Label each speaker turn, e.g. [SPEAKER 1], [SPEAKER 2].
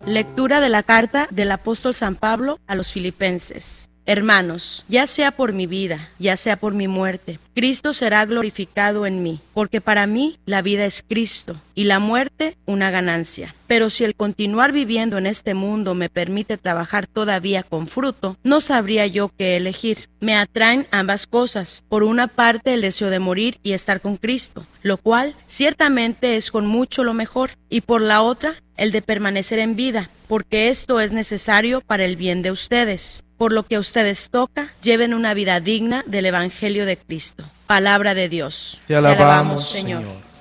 [SPEAKER 1] Lectura de la carta del apóstol San Pablo a los Filipenses. Hermanos, ya sea por mi vida, ya sea por mi muerte, Cristo será glorificado en mí, porque para mí la vida es Cristo y la muerte una ganancia. Pero si el continuar viviendo en este mundo me permite trabajar todavía con fruto, no sabría yo qué elegir. Me atraen ambas cosas. Por una parte, el deseo de morir y estar con Cristo, lo cual ciertamente es con mucho lo mejor, y por la otra, el de permanecer en vida, porque esto es necesario para el bien de ustedes. Por lo que a ustedes toca, lleven una vida digna del Evangelio de Cristo. Palabra de Dios.
[SPEAKER 2] Te alabamos, Señor.